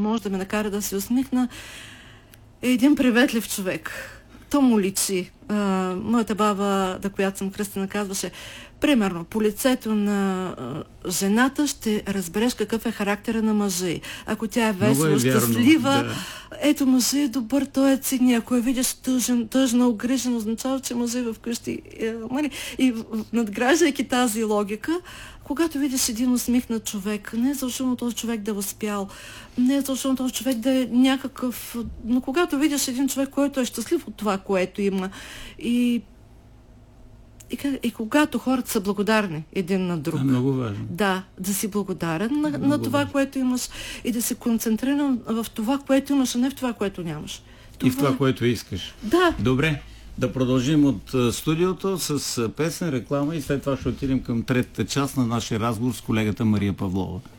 може да ме накара да се усмихна, е един приветлив човек. То му личи. Моята баба, на която съм кръстена, казваше, примерно, по лицето на жената ще разбереш какъв е характера на мъжа. Ако тя е весела, щастлива, ето мъжа е добър, той е цени. Ако я видиш тъжна, огрижена, означава, че мъжа е вкъщи. И надграждайки тази логика, когато видиш един усмихнат човек, не е защото този човек да е успял, не е защото този човек да е някакъв... Но когато видиш един човек, който е щастлив от това, което има, и когато хората са благодарни един на друг. Много важно. Да си благодарен на това, което имаш, и да се концентрирам в това, което имаш, а не в това, което нямаш. И в това, което искаш. Да. Добре, да продължим от студиото с песен, реклама и след това ще отидем към третата част на нашия разговор с колегата Мария Павлова.